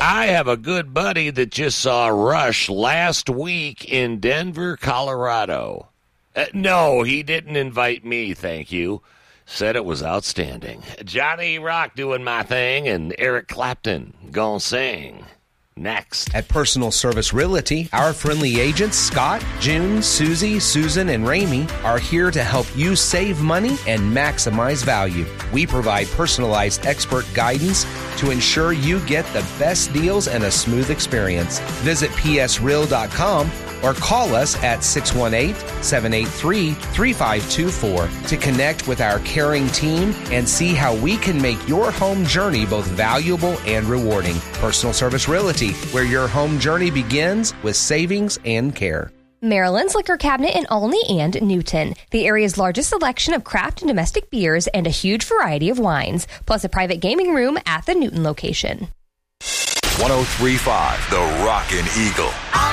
I have a good buddy that just saw Rush last week in Denver, Colorado. No, he didn't invite me, thank you. Said it was outstanding. Johnny Rock doing my thing, and Eric Clapton gonna sing. Next. At Personal Service Realty, our friendly agents, Scott, June, Susie, Susan, and Ramey, are here to help you save money and maximize value. We provide personalized expert guidance to ensure you get the best deals and a smooth experience. Visit psreal.com or call us at 618-783-3524 to connect with our caring team and see how we can make your home journey both valuable and rewarding. Personal Service Realty, where your home journey begins with savings and care. Maryland's Liquor Cabinet in Olney and Newton, the area's largest selection of craft and domestic beers and a huge variety of wines, plus a private gaming room at the Newton location. 103.5 The Rockin' Eagle.